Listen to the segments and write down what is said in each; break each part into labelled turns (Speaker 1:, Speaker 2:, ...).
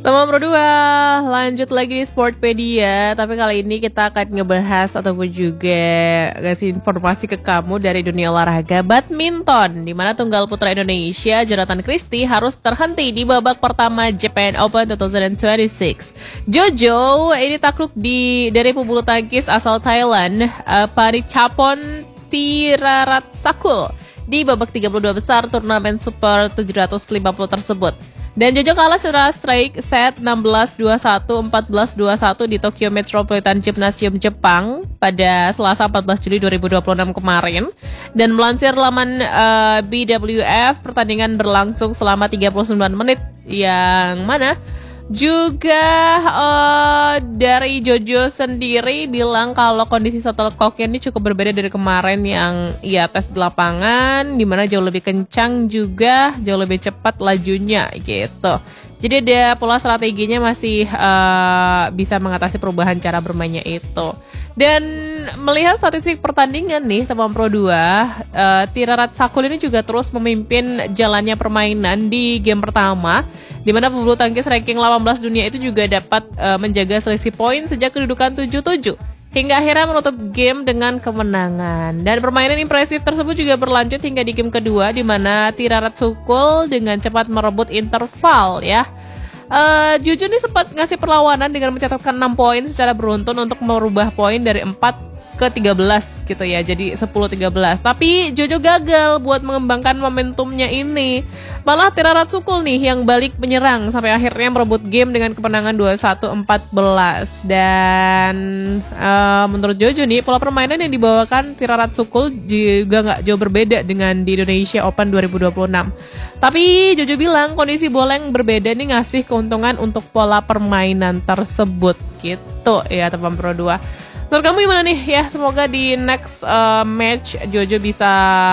Speaker 1: Teman berdua, lanjut lagi di Sportpedia. Tapi kali ini kita akan ngebahas ataupun juga ngasih informasi ke kamu dari dunia olahraga badminton, di mana tunggal putra Indonesia Jonathan Christie harus terhenti di babak pertama Japan Open 2026. Jojo ini takluk dari pebulu tangkis asal Thailand, Panichapon Thirarat-Sakul di babak 32 besar turnamen Super 750 tersebut. Dan Jojo kalah secara straight set 16-21, 14-21 di Tokyo Metropolitan Gymnasium Jepang pada Selasa 14 Juli 2026 kemarin. Dan melansir laman BWF, pertandingan berlangsung selama 39 menit yang mana juga dari Jojo sendiri bilang kalau kondisi shuttlecocknya ini cukup berbeda dari kemarin yang ia tes di lapangan, dimana jauh lebih kencang juga, jauh lebih cepat lajunya gitu. Jadi ada pola strateginya masih bisa mengatasi perubahan cara bermainnya itu. Dan melihat statistik pertandingan nih teman Pro 2, Thirarat-Sakul ini juga terus memimpin jalannya permainan di game pertama, di mana pebulu tangkis ranking 18 dunia itu juga dapat menjaga selisih poin sejak kedudukan 7-7 hingga akhirnya menutup game dengan kemenangan. Dan permainan impresif tersebut juga berlanjut hingga di game kedua, di mana Thirarat-Sakul dengan cepat merebut interval ya. Jojo ini sempat ngasih perlawanan dengan mencatatkan 6 poin secara beruntun untuk merubah poin dari 4 ke 13 gitu ya, jadi 10-13. Tapi Jojo gagal buat mengembangkan momentumnya ini. Malah Thirarat-Sakul nih yang balik menyerang sampai akhirnya merebut game dengan kemenangan 21-14. Dan menurut Jojo nih, pola permainan yang dibawakan Thirarat-Sakul juga gak jauh berbeda dengan di Indonesia Open 2026. Tapi Jojo bilang kondisi boleng berbeda nih ngasih keuntungan untuk pola permainan tersebut gitu ya teman Pro 2. Menurut kamu gimana nih ya? Semoga di next match Jojo bisa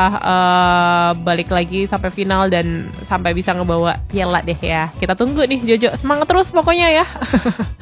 Speaker 1: balik lagi sampai final dan sampai bisa ngebawa piala deh ya. Kita tunggu nih Jojo, semangat terus pokoknya ya.